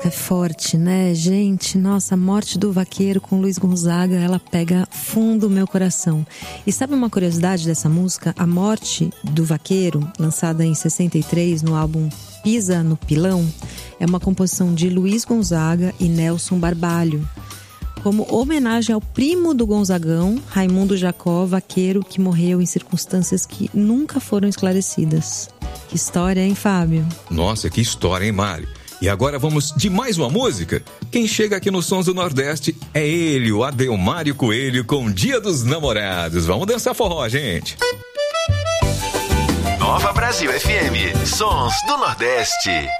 É forte, né, gente? Nossa, a morte do vaqueiro com Luiz Gonzaga, ela pega fundo o meu coração. E sabe uma curiosidade dessa música? A morte do vaqueiro, lançada em 63 no álbum Pisa no Pilão, é uma composição de Luiz Gonzaga e Nelson Barbalho, como homenagem ao primo do Gonzagão, Raimundo Jacó, vaqueiro que morreu em circunstâncias que nunca foram esclarecidas. Que história, hein, Fábio? Nossa, que história, hein, Mari? E agora vamos de mais uma música? Quem chega aqui no Sons do Nordeste é ele, o Adelmário Coelho, com Dia dos Namorados. Vamos dançar forró, gente. Nova Brasil FM, Sons do Nordeste.